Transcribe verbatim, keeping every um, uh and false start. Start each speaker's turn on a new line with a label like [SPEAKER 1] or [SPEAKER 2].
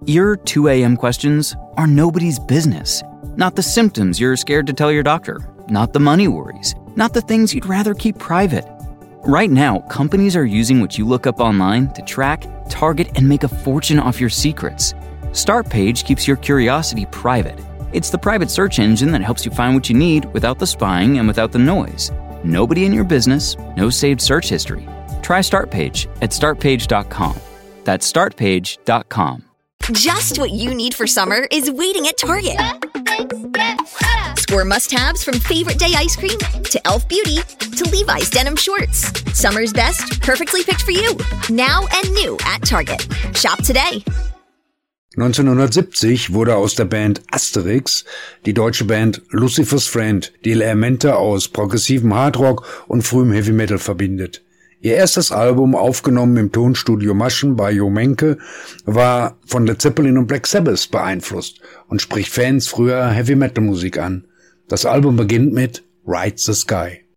[SPEAKER 1] Your two a.m. questions are nobody's business. Not the symptoms you're scared to tell your doctor. Not the money worries. Not the things you'd rather keep private. Right now, companies are using what you look up online to track, target, and make a fortune off your secrets. Startpage keeps your curiosity private. It's the private search engine that helps you find what you need without the spying and without the noise. Nobody in your business, no saved search history. Try Startpage at start page dot com. That's start page dot com.
[SPEAKER 2] Just what you need for summer is waiting at Target. Score must-haves from Favorite Day ice cream to e l f Beauty to Levi's denim shorts. Summer's best, perfectly picked for you. Now and new at Target. Shop today.
[SPEAKER 3] neunzehnhundertsiebzig wurde aus der Band Asterix die deutsche Band Lucifer's Friend, die Elemente aus progressivem Hardrock und frühem Heavy Metal verbindet. Ihr erstes Album, aufgenommen im Tonstudio Maschen bei Jo Menke, war von Led Zeppelin und Black Sabbath beeinflusst und spricht Fans früher Heavy Metal Musik an. Das Album beginnt mit Ride the Sky.